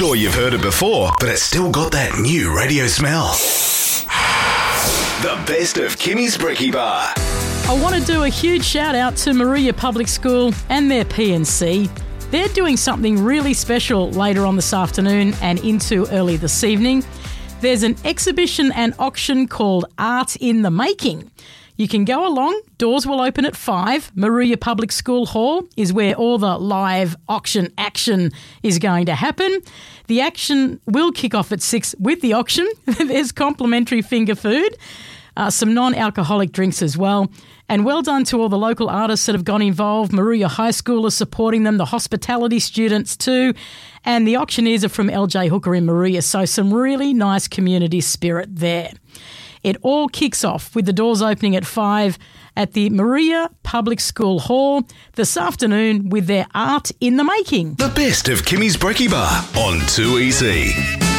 Sure, you've heard it before, but it's still got that new radio smell. The best of Kimmy's Brekkie Bar. I want to do a huge shout out to Moruya Public School and their PNC. They're doing something really special later on this afternoon and into early this evening. There's an exhibition and auction called Art in the Making. You can go along. Doors will open at 5. Moruya Public School Hall is where all the live auction action is going to happen. The action will kick off at 6 with the auction. There's complimentary finger food, some non-alcoholic drinks as well. And well done to all the local artists that have got involved. Moruya High School is supporting them, the hospitality students too. And the auctioneers are from LJ Hooker in Moruya, so some really nice community spirit there. It all kicks off with the doors opening at 5 at the Moruya Public School Hall this afternoon with their Art in the Making. The best of Kimmy's Brekkie Bar on 2EC.